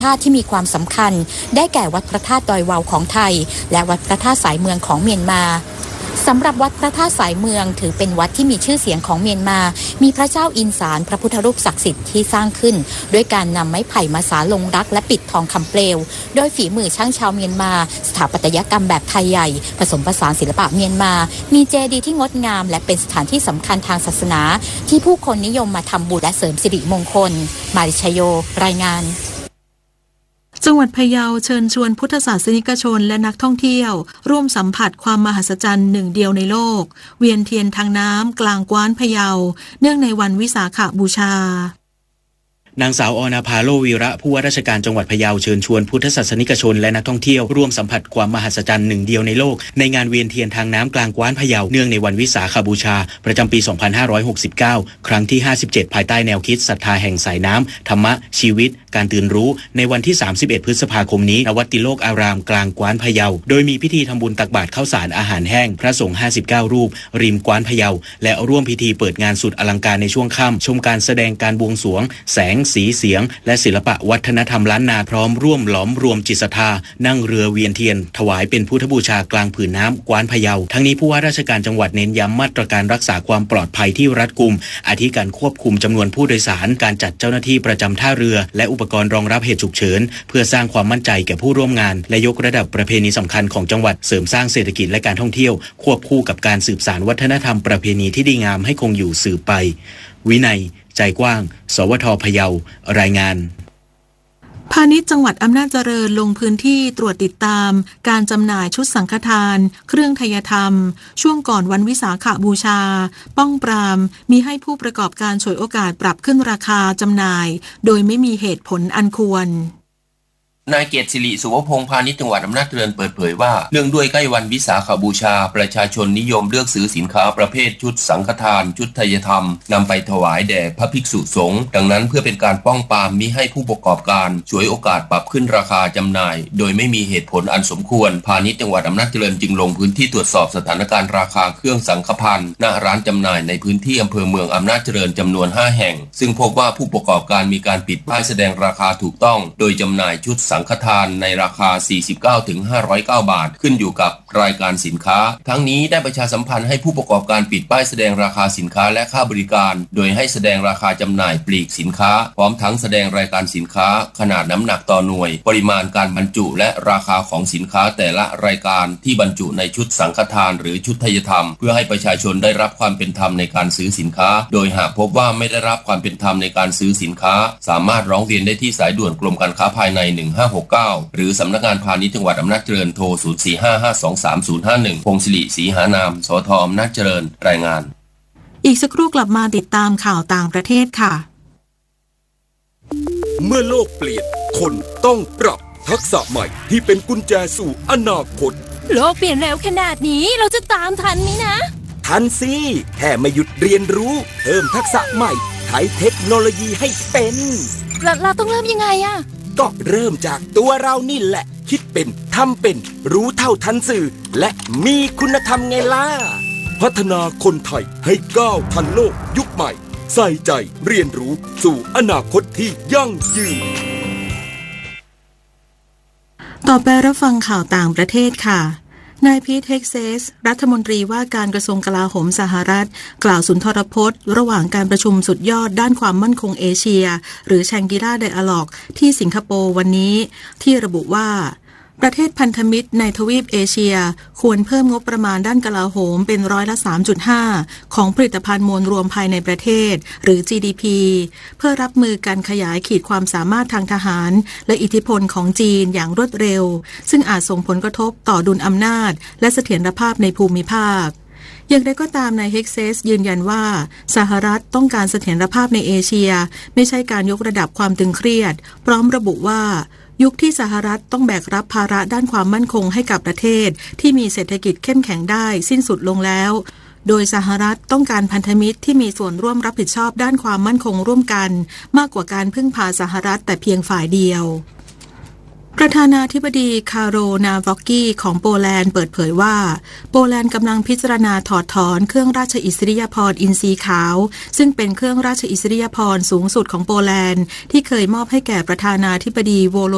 ธาตุที่มีความสำคัญได้แก่วัดพระธาตุดอยวาวของไทยและวัดพระธาตุสายเมืองของเมียนมาสำหรับวัดพระธาตุสายเมืองถือเป็นวัดที่มีชื่อเสียงของเมียนมามีพระเจ้าอินสารพระพุทธรูปศักดิ์สิทธิ์ที่สร้างขึ้นด้วยการนำไม้ไผ่มาสาลงรักและปิดทองคำเปลวโดยฝีมือช่างชาวเมียนมาสถาปัตยกรรมแบบไทยใหญ่ผสมผสานศิลปะเมียนมามีเจดีย์ที่งดงามและเป็นสถานที่สำคัญทางศาสนาที่ผู้คนนิยมมาทำบุญและเสริมสิริมงคลมาริชโยรายงานจังหวัดพะเยาเชิญชวนพุทธศาสนิกชนและนักท่องเที่ยวร่วมสัมผัสความมหัศจรรย์หนึ่งเดียวในโลกเวียนเทียนทางน้ำกลางกว้านพะเยาเนื่องในวันวิสาขบูชานางสาวอนาภาโลวีระผู้ว่าราชการจังหวัดพะเยาเชิญชวนพุทธศาสนิกชนและนักท่องเที่ยวร่วมสัมผัสความมหัศจรรย์หนึ่งเดียวในโลกในงานเวียนเทียนทางน้ำกลางกว้านพะเยาเนื่องในวันวิสาขบูชาประจำปี 2569 ครั้งที่ 57 ภายใต้แนวคิดศรัทธาแห่งสายน้ำธรรมะชีวิตการตื่นรู้ในวันที่ 31 พฤษภาคมนี้ณวัดติโลกอารามกลางกว้านพะเยาโดยมีพิธีทำบุญตักบาตรข้าวสารอาหารแห้งพระสงฆ์ 59 รูปริมกว้านพะเยาและร่วมพิธีเปิดงานสุดอลังการในช่วงค่ำชมการแสดงการบวงสรวงแสงสีเสียงและศิลปะวัฒนธรรมล้านนาพร้อมร่วมหลอมรวมจิตศรัทธานั่งเรือเวียนเทียนถวายเป็นพุทธบูชากลางผืนน้ำกว้านพะเยาทั้งนี้ผู้ว่าราชการจังหวัดเน้นย้ำมาตรการรักษาความปลอดภัยที่รัดกุมอาทิการควบคุมจำนวนผู้โดยสารการจัดเจ้าหน้าที่ประจำท่าเรือและอุปกรณ์รองรับเหตุฉุกเฉินเพื่อสร้างความมั่นใจแก่ผู้ร่วมงานและยกระดับประเพณีสำคัญของจังหวัดเสริมสร้างเศรษฐกิจและการท่องเที่ยวควบคู่กับการสืบสานวัฒนธรรมประเพณีที่ดีงามให้คงอยู่สืบไปวินัยใจกว้างสวท.พะเยารายงานพาณิชย์จังหวัดอำนาจเจริญลงพื้นที่ตรวจติดตามการจำหน่ายชุดสังฆทานเครื่องไทยธรรมช่วงก่อนวันวิสาขบูชาป้องปรามมิให้ผู้ประกอบการฉวยโอกาสปรับขึ้นราคาจำหน่ายโดยไม่มีเหตุผลอันควรนายเกียรติศิริสุวพงษ์พาณิชย์จังหวัดอำนาจเจริญเปิดเผยว่าเนื่องด้วยใกล้วันวิสาขบูชาประชาชนนิยมเลือกซื้อสินค้าประเภทชุดสังฆทานชุดไทยธรรมนำไปถวายแด่พระภิกษุสงฆ์ดังนั้นเพื่อเป็นการป้องปรามมิให้ผู้ประกอบการฉวยโอกาสปรับขึ้นราคาจำหน่ายโดยไม่มีเหตุผลอันสมควรพาณิชย์จังหวัดอำนาจเจริญจึงลงพื้นที่ตรวจสอบสถานการณ์ราคาเครื่องสังฆพันธ์ณร้านจำหน่ายในพื้นที่อำเภอเมืองอำนาจเจริญจำนวน5แห่งซึ่งพบว่าผู้ประกอบการมีการปิดป้ายแสดงราคาถูกต้องโดยจำหน่ายชุดสังฆทานในราคา 49 ถึง 509 บาทขึ้นอยู่กับรายการสินค้าทั้งนี้ได้ประชาสัมพันธ์ให้ผู้ประกอบการปิดป้ายแสดงราคาสินค้าและค่าบริการโดยให้แสดงราคาจำหน่ายปลีกสินค้าพร้อมทั้งแสดงรายการสินค้าขนาดน้ำหนักต่อหน่วยปริมาณการบรรจุและราคาของสินค้าแต่ละรายการที่บรรจุในชุดสังฆทานหรือชุดไทยธรรมเพื่อให้ประชาชนได้รับความเป็นธรรมในการซื้อสินค้าโดยหากพบว่าไม่ได้รับความเป็นธรรมในการซื้อสินค้าสามารถร้องเรียนได้ที่สายด่วนกรมการค้าภายใน1569หรือสำนักงานพาณิชย์จังหวัดอำนาจเจริญโทร 0455233051 พงศิริศรีหานามสท.อำนาจเจริญรายงานอีกสักครู่กลับมาติดตามข่าวต่างประเทศค่ะเมื่อโลกเปลี่ยนคนต้องปรับทักษะใหม่ที่เป็นกุญแจสู่อนาคตโลกเปลี่ยนเร็วขนาดนี้เราจะตามทันไหมนะทันสิแค่ไม่หยุดเรียนรู้เพิ่มทักษะใหม่ใช้เทคโนโลยีให้เป็นเราต้องเริ่มยังไงอะก็เริ่มจากตัวเรานี่แหละคิดเป็นทำเป็นรู้เท่าทันสื่อและมีคุณธรรมไงล่ะพัฒนาคนไทยให้ก้าวทันโลกยุคใหม่ใส่ใจเรียนรู้สู่อนาคตที่ยั่งยืนต่อไปรับฟังข่าวต่างประเทศค่ะนายพีท เฮกเซสรัฐมนตรีว่าการกระทรวงกลาโหมสหรัฐกล่าวสุนทรพจน์ระหว่างการประชุมสุดยอดด้านความมั่นคงเอเชียหรือแชงกิล่าไดอะล็อกที่สิงคโปร์วันนี้ที่ระบุว่าประเทศพันธมิตรในทวีปเอเชียควรเพิ่มงบประมาณด้านกลาโหมเป็น3.5%ของผลิตภัณฑ์มวลรวมภายในประเทศหรือ GDP เพื่อรับมือการขยายขีดความสามารถทางทหารและอิทธิพลของจีนอย่างรวดเร็วซึ่งอาจส่งผลกระทบต่อดุลอำนาจและเสถียรภาพในภูมิภาคอย่างไรก็ตามนายเฮกเซสยืนยันว่าสหรัฐต้องการเสถียรภาพในเอเชียไม่ใช่การยกระดับความตึงเครียดพร้อมระบุว่ายุคที่สหรัฐต้องแบกรับภาระด้านความมั่นคงให้กับประเทศที่มีเศรษฐกิจเข้มแข็งได้สิ้นสุดลงแล้วโดยสหรัฐต้องการพันธมิตรที่มีส่วนร่วมรับผิดชอบด้านความมั่นคงร่วมกันมากกว่าการพึ่งพาสหรัฐแต่เพียงฝ่ายเดียวประธานาธิบดีคาโร นาวอกกี้ของโปแลนด์เปิดเผยว่าโปแลนด์กำลังพิจารณาถอดถอนเครื่องราชอิสริยาภรณ์อินทรีขาวซึ่งเป็นเครื่องราชอิสริยาภรณ์สูงสุดของโปแลนด์ที่เคยมอบให้แก่ประธานาธิบดีโวโล